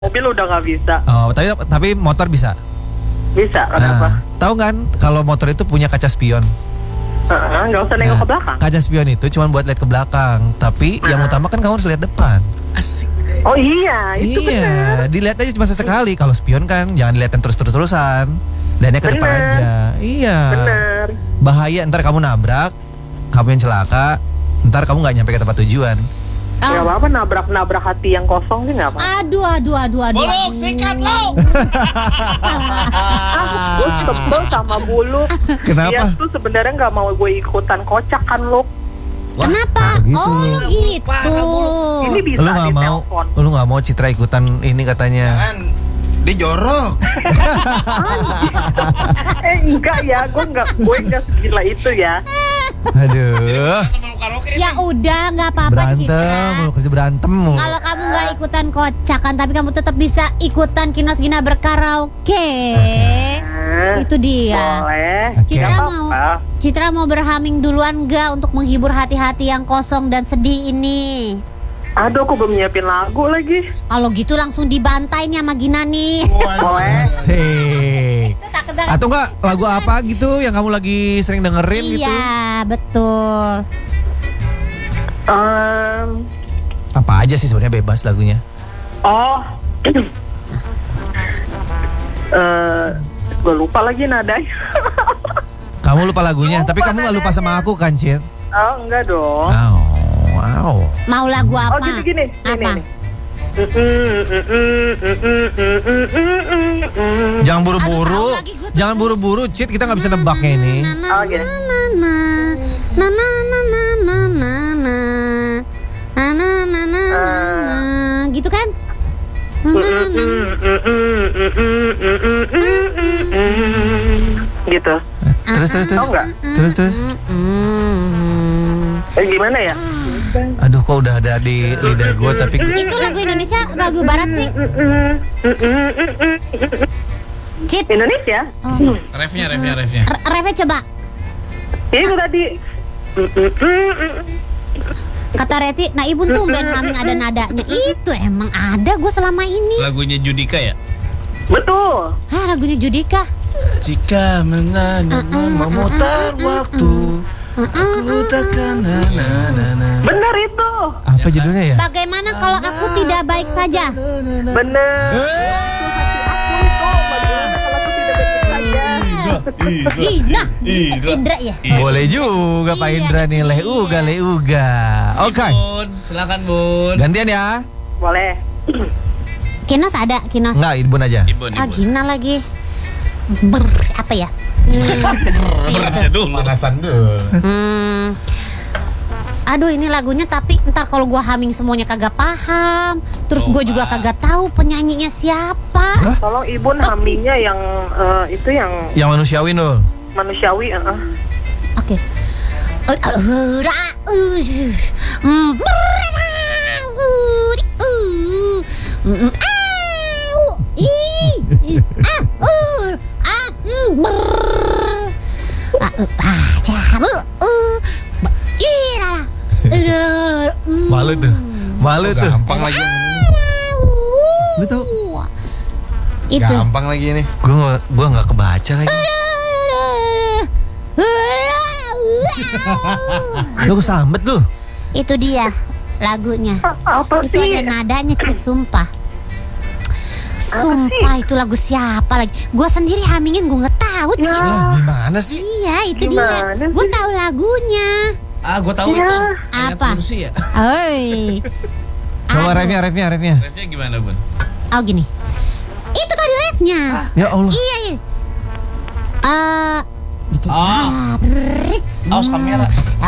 mobil udah nggak bisa. Oh, tapi motor bisa. Bisa, kenapa? Tahu kan kalau motor itu punya kaca spion. Nggak usah nengok ke belakang. Kaca spion itu cuma buat lihat ke belakang, tapi yang utama kan kamu harus lihat depan. Asik. Oh iya, itu benar. Dilihat aja cuma sesekali. Kalau spion kan jangan dilihatin terus-terusan. Lihatnya ke depan aja. Iya. Benar. Bahaya ntar kamu nabrak, kamu yang celaka, ntar kamu nggak nyampe ke tempat tujuan. Gak apa-apa nabrak hati yang kosong sih nggak apa-apa. Aduh. Buluk, sikat lo. Gue sebel sama Buluk. Kenapa? Dia tuh sebenarnya nggak mau gue ikutan kocak kan lo. Wah, kenapa? gitu. Oh gitu. Ini bisa Lu nggak mau, ditelepon. lu nggak mau Citra ikutan ini katanya. Kan dia jorok. Enggak ya, gue nggak segila itu ya. Aduh. Ya udah nggak apa-apa Berantem, Citra. lu kerja berantem mulu. Kalau kamu nggak ikutan kocakan, tapi kamu tetap bisa ikutan Kinos Gina berkaraoke. Itu dia. Boleh. Citra Nggak mau apa-apa. Citra mau berhaming duluan nggak untuk menghibur hati-hati yang kosong dan sedih ini? Aduh, aku belum nyiapin lagu lagi. Kalau gitu langsung dibantai nih sama Gina nih. Boleh. Asik. Atau enggak lagu apa gitu yang kamu lagi sering dengerin gitu? Iya betul. Apa aja sih sebenarnya bebas lagunya. Oh. Gue lupa lagi nadanya. Kamu lupa lagunya, Lupa tapi kamu nggak lupa sama aku kan, Cit? Oh, enggak dong. Wow. Mau lagu apa? Oh, gini. Apa? Jangan buru-buru, Aduh, tahu lagi gue tuh. jangan buru-buru, Cit. Kita nggak bisa nebaknya ini. Oh, gini. Gitu kan? Gitu. Terus. Tahu nggak? Terus. Gimana ya? Aduh, kok udah ada di lidah gue, tapi Itu lagu Indonesia, lagu Barat sih. Cit, Indonesia? Refnya. refnya coba. Itu tadi. Kata Reti, nah ibu tuh ben haming ada nadanya. Itu emang ada gue selama ini. Lagunya Judika ya? Betul. Hah, lagunya Judika. Jika menanya memutar waktu, aku takkan Bener itu. apa judulnya ya? Bagaimana kalau aku tidak baik saja? Bener. Gina, Indra ya. Boleh juga Pak Iya, Indra nih, iya. leuga. Oke. Bun, silakan Bun. Gantian ya. Boleh. Kinos ada, Kinos. Enggak, Ibun aja. Ibun. Gina lagi. Apa ya? Bernya dulu. Panasan dulu. Aduh, ini lagunya tapi ntar kalau gua humming semuanya kagak paham. Terus gua juga kagak tahu penyanyinya siapa. Tolong Ibun hamingnya yang itu yang Yang manusiawi Nul. manusiawi. Oke. Malu tuh. Gampang lagi. Lu tahu? Itu. Gampang lagi ini. Gua nggak kebaca lagi. Lu kesambet lu. Itu dia lagunya. Apa Itu sih? ada nadanya, Cid, sumpah. Sumpah itu lagu siapa lagi? Gue sendiri hamingin gue nggak tahu, Cid. Lah, gimana sih? Iya, itu Gimana dia. sih? Gue tahu lagunya. Gue tahu Ya. itu. Apa? Ayat kursi ya? Oi. Coba Aduh. refnya. Refnya gimana Bun? Oh gini. Itu tadi refnya. Ya Allah. Iya. Awas kamera.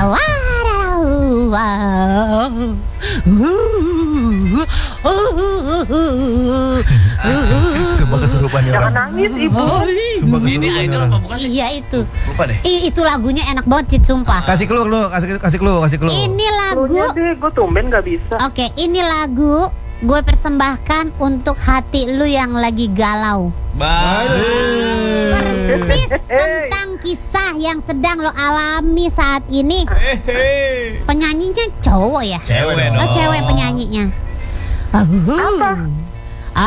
Sumpah kesurupan ya Jangan orang. nangis Ibu. Sumpah Ini kesurupan idol orang. apa bukan sih? Iya itu. Lupa deh. Itu lagunya enak banget, Cid, sumpah. Kasih clue, kasih clue. Ini lagu. Lunya deh, gue tumben gak bisa. Oke, ini lagu gue persembahkan untuk hati lu yang lagi galau. Persis tentang kisah yang sedang lo alami saat ini. Penyanyinya cowok ya? Cewek dong. Oh, cewek penyanyinya. Apa?